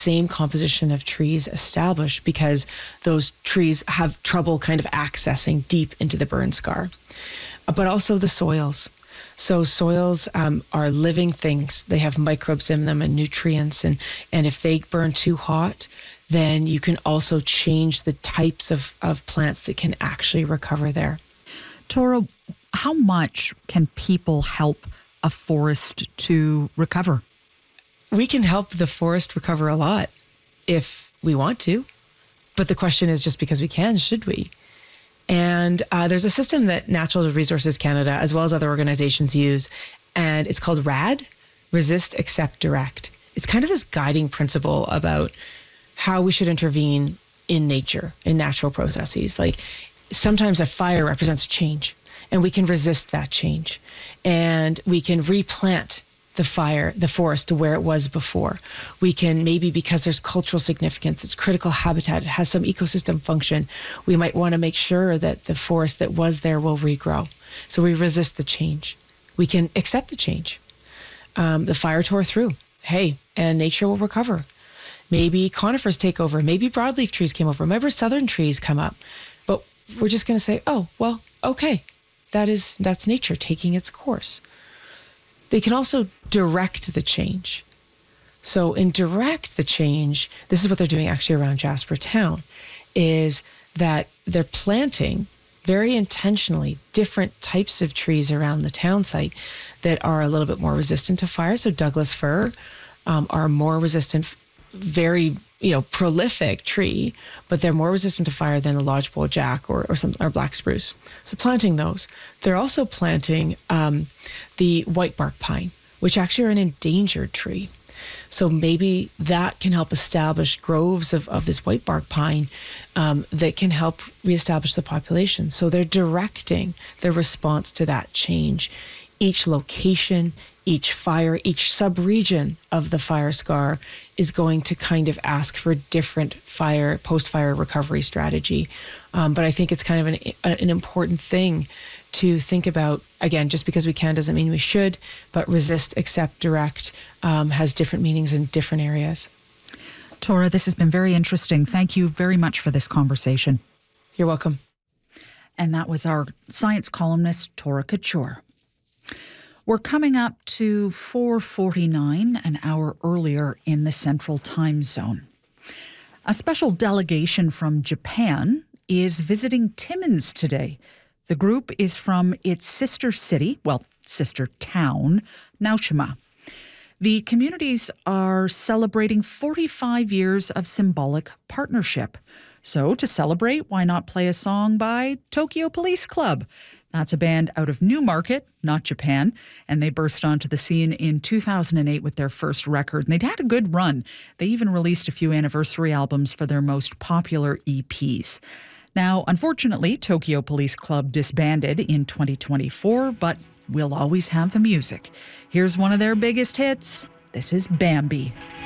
same composition of trees established because those trees have trouble kind of accessing deep into the burn scar. But also the soils. So soils are living things. They have microbes in them and nutrients. And if they burn too hot, then you can also change the types of plants that can actually recover there. Tora, how much can people help a forest to recover? We can help the forest recover a lot if we want to. But the question is, just because we can, should we? And there's a system that Natural Resources Canada, as well as other organizations, use, and it's called RAD, Resist, Accept, Direct. It's kind of this guiding principle about how we should intervene in nature, in natural processes. Like sometimes a fire represents change, and we can resist that change. And we can replant the forest to where it was before. We can maybe, because there's cultural significance, it's critical habitat, it has some ecosystem function, we might want to make sure that the forest that was there will regrow. So we resist the change. We can accept the change. The fire tore through. Hey, and nature will recover. Maybe conifers take over. Maybe broadleaf trees came over. Maybe southern trees come up. But we're just going to say, oh, well, okay, that's nature taking its course. They can also direct the change. So in direct the change, this is what they're doing actually around Jasper Town, is that they're planting very intentionally different types of trees around the town site that are a little bit more resistant to fire. So Douglas fir are more resistant, very prolific tree, but they're more resistant to fire than the lodgepole jack or black spruce. So planting those. They're also planting the white bark pine, which actually are an endangered tree. So maybe that can help establish groves of this white bark pine that can help reestablish the population. So they're directing their response to that change. Each location, each fire, each subregion of the fire scar is going to kind of ask for a different post-fire recovery strategy. But I think it's kind of an important thing to think about. Again, just because we can doesn't mean we should, but resist, accept, direct has different meanings in different areas. Tora, this has been very interesting. Thank you very much for this conversation. You're welcome. And that was our science columnist, Tora Couture. We're coming up to 4:49, an hour earlier in the Central Time Zone. A special delegation from Japan is visiting Timmins today. The group is from its sister town, Naoshima. The communities are celebrating 45 years of symbolic partnership. So to celebrate, why not play a song by Tokyo Police Club? That's a band out of Newmarket, not Japan, and they burst onto the scene in 2008 with their first record, and they'd had a good run. They even released a few anniversary albums for their most popular EPs. Now, unfortunately, Tokyo Police Club disbanded in 2024, but we'll always have the music. Here's one of their biggest hits. This is Bambi.